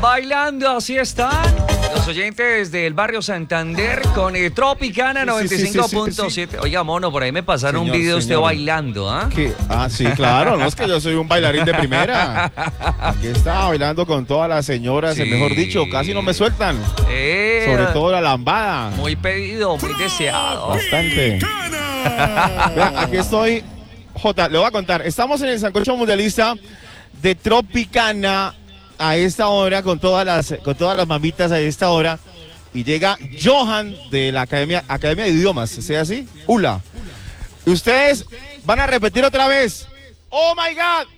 Bailando, así están los oyentes del barrio Santander con Tropicana 95.7. Sí. Oiga, mono, por ahí me pasaron un video de usted bailando, ¿ah? Sí, claro, no es que yo soy un bailarín de primera. Aquí estaba bailando con todas las señoras, sí. Mejor dicho, casi no me sueltan. Sobre todo la lambada. Muy pedido, muy deseado. Bastante. Vean, aquí estoy. Jota, le voy a contar. Estamos en el sancocho mundialista de Tropicana a esta hora con todas las mamitas a esta hora, y llega Johan de la Academia de Idiomas, ¿sea así? ULA. Ustedes van a repetir otra vez. Oh my God.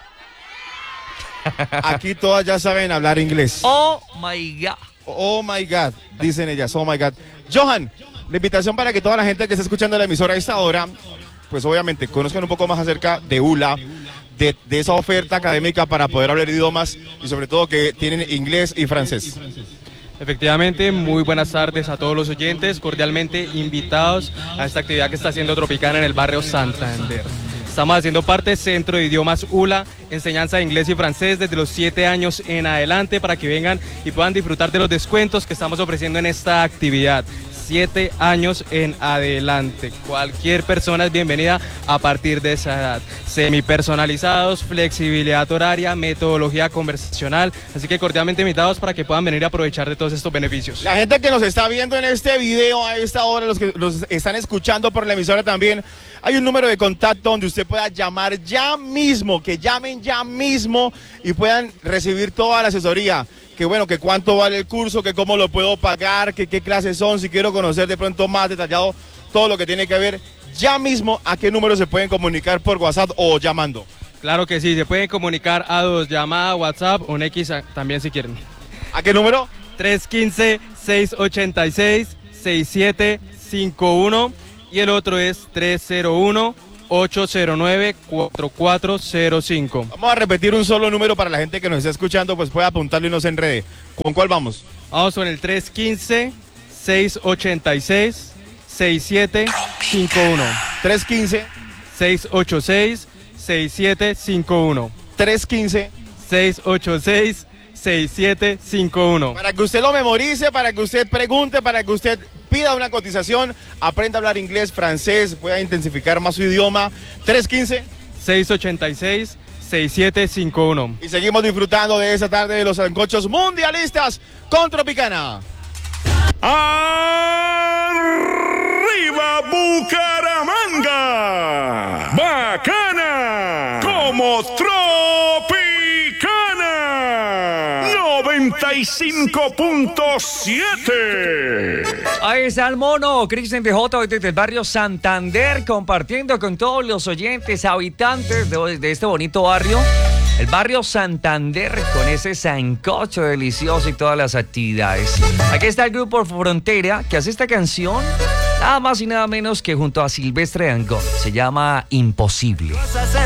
Aquí todas ya saben hablar inglés. Oh my God. Oh my God, dicen ellas. Oh my God. Johan, la invitación para que toda la gente que está escuchando la emisora a esta hora, pues obviamente conozcan un poco más acerca de ULA, de esa oferta académica para poder hablar idiomas, y sobre todo que tienen inglés y francés. Efectivamente, muy buenas tardes a todos los oyentes, cordialmente invitados a esta actividad que está haciendo Tropicana en el barrio Santander. Estamos haciendo parte del Centro de Idiomas ULA, enseñanza de inglés y francés desde los 7 años en adelante, para que vengan y puedan disfrutar de los descuentos que estamos ofreciendo en esta actividad. 7 años en adelante. Cualquier persona es bienvenida a partir de esa edad. Semipersonalizados, flexibilidad horaria, metodología conversacional. Así que cordialmente invitados para que puedan venir a aprovechar de todos estos beneficios. La gente que nos está viendo en este video a esta hora, los que nos están escuchando por la emisora también, hay un número de contacto donde usted pueda llamar ya mismo, que llamen ya mismo y puedan recibir toda la asesoría. Que bueno, que cuánto vale el curso, que cómo lo puedo pagar, que qué clases son, si quiero conocer de pronto más detallado todo lo que tiene que ver. Ya mismo, ¿a qué número se pueden comunicar por WhatsApp o llamando? Claro que sí, se pueden comunicar a dos, llamada, WhatsApp o un X también si quieren. ¿A qué número? 315-686-6751 y el otro es 301-809-4405. Vamos a repetir un solo número para la gente que nos está escuchando, pues pueda apuntarlo y no se enrede. ¿Con cuál vamos? Vamos con el 315-686-6751. 315-686-6751. 315-686-6751. Para que usted lo memorice, para que usted pregunte, para que usted pida una cotización, aprenda a hablar inglés, francés, pueda intensificar más su idioma. 315-686-6751. Y seguimos disfrutando de esa tarde de los sancochos mundialistas con Tropicana. ¡Arriba Bucaramanga! ¡Bacana! ¡Como Tropicana! 95.7. Ahí está el mono Cristian DJ desde el barrio Santander, compartiendo con todos los oyentes, habitantes de este bonito barrio, el barrio Santander, con ese sancocho delicioso y todas las actividades. Aquí está el grupo Frontera, que hace esta canción nada más y nada menos que junto a Silvestre Dangond. Se llama Imposible.